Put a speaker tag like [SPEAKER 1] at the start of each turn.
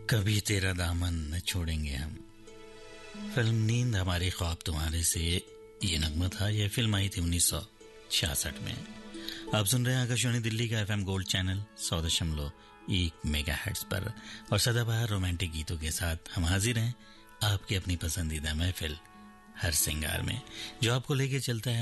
[SPEAKER 1] कभी तेरा दामन न छोड़ेंगे हम। फिल्म नींद हमारे ख्वाब तुम्हारे से ये नगमा था। यह फिल्म आई थी 1966 में। आप सुन रहे हैं आकाशवाणी दिल्ली का FM गोल्ड चैनल 100.1 मेगाहर्ट्ज पर और सदाबहार रोमांटिक गीतों के साथ हम हाजिर हैं आपकी अपनी पसंदीदा महफिल हर सिंगार में, जो आपको लेके चलता है